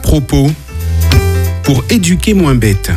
propos, pour éduquer moins bête.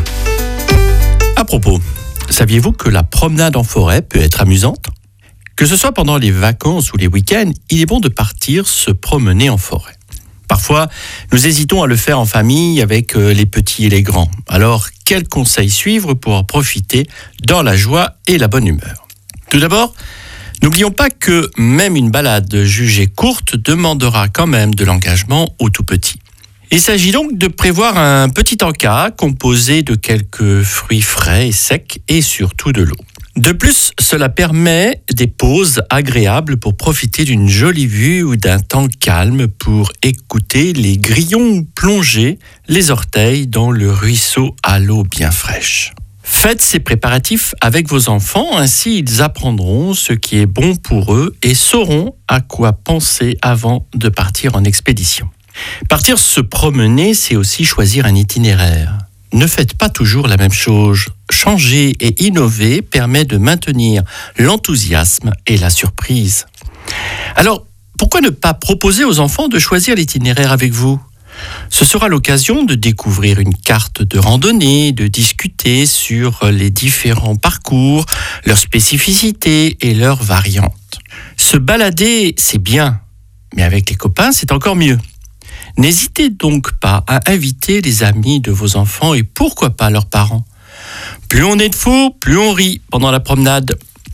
À propos, saviez-vous que la promenade en forêt peut être amusante ? Que ce soit pendant les vacances ou les week-ends, il est bon de partir se promener en forêt. Parfois, nous hésitons à le faire en famille avec les petits et les grands. Alors, quels conseils suivre pour en profiter dans la joie et la bonne humeur ? Tout d'abord, n'oublions pas que même une balade jugée courte demandera quand même de l'engagement au tout petit. Il s'agit donc de prévoir un petit encas composé de quelques fruits frais et secs et surtout de l'eau. De plus, cela permet des pauses agréables pour profiter d'une jolie vue ou d'un temps calme pour écouter les grillons ou plonger les orteils dans le ruisseau à l'eau bien fraîche. Faites ces préparatifs avec vos enfants, ainsi ils apprendront ce qui est bon pour eux et sauront à quoi penser avant de partir en expédition. Partir se promener, c'est aussi choisir un itinéraire. Ne faites pas toujours la même chose. Changer et innover permet de maintenir l'enthousiasme et la surprise. Alors, pourquoi ne pas proposer aux enfants de choisir l'itinéraire avec vous ? Ce sera l'occasion de découvrir une carte de randonnée, de discuter sur les différents parcours, leurs spécificités et leurs variantes. Se balader, c'est bien, mais avec les copains, c'est encore mieux. N'hésitez donc pas à inviter les amis de vos enfants et pourquoi pas leurs parents. Plus on est de fous, plus on rit pendant la promenade.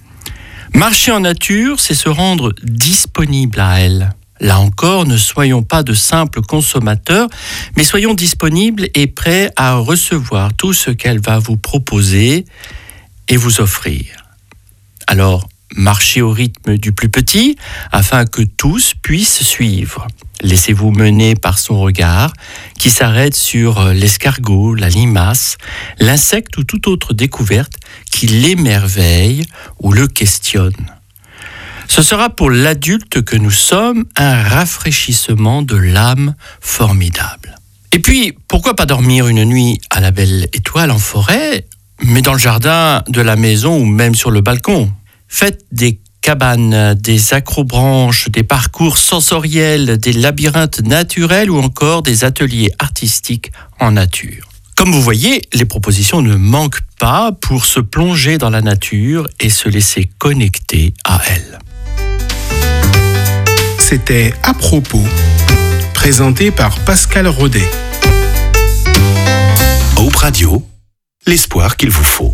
Marcher en nature, c'est se rendre disponible à elle. Là encore, ne soyons pas de simples consommateurs, mais soyons disponibles et prêts à recevoir tout ce qu'elle va vous proposer et vous offrir. Alors, marchez au rythme du plus petit afin que tous puissent suivre. Laissez-vous mener par son regard qui s'arrête sur l'escargot, la limace, l'insecte ou toute autre découverte qui l'émerveille ou le questionne. Ce sera pour l'adulte que nous sommes un rafraîchissement de l'âme formidable. Et puis, pourquoi pas dormir une nuit à la belle étoile en forêt, mais dans le jardin de la maison ou même sur le balcon ? Faites des cabanes, des acrobranches, des parcours sensoriels, des labyrinthes naturels ou encore des ateliers artistiques en nature. Comme vous voyez, les propositions ne manquent pas pour se plonger dans la nature et se laisser connecter à elle. C'était À propos, présenté par Pascal Rodet. Aube Radio, l'espoir qu'il vous faut.